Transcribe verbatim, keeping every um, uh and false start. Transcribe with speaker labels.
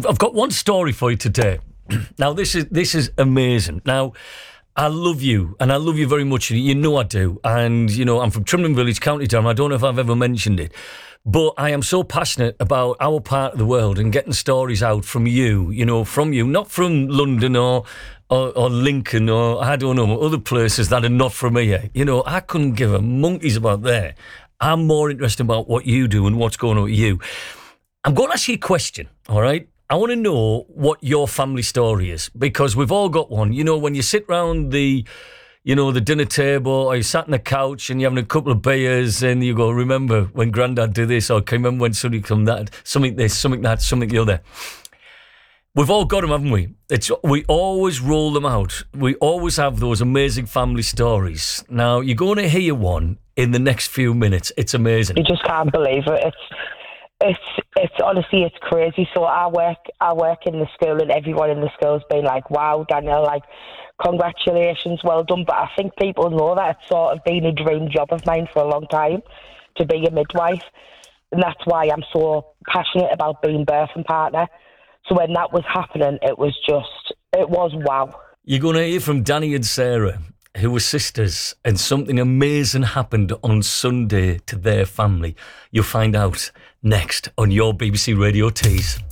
Speaker 1: I've, I've got one story for you today. Now, this is this is amazing. Now, I love you, and I love you very much. You know I do. And, you know, I'm from Trimlin Village, County Durham. I don't know if I've ever mentioned it. But I am so passionate about our part of the world and getting stories out from you, you know, from you, not from London or, or, or Lincoln or, I don't know, other places that are not from here. You know, I couldn't give a monkeys about there. I'm more interested about what you do and what's going on with you. I'm going to ask you a question, all right? I want to know what your family story is, because we've all got one. You know, when you sit round the... you know, the dinner table, or you sat on the couch and you're having a couple of beers and you go, remember when Grandad did this, or can you remember when somebody come that, something this, something that, something the other. We've all got them, haven't we? It's we always roll them out. We always have those amazing family stories. Now, you're going to hear one in the next few minutes. It's amazing.
Speaker 2: You just can't believe it. It's, it's, it's honestly, it's crazy. So I work, I work in the school, and everyone in the school's been like, wow, Danielle, like, congratulations, well done. But I think people know that it's sort of been a dream job of mine for a long time to be a midwife, and that's why I'm so passionate about being birthing partner. So when that was happening, it was just, it was wow.
Speaker 1: You're going to hear from Danny and Sarah, who were sisters, and something amazing happened on Sunday to their family. You'll find out next on your B B C Radio Tees.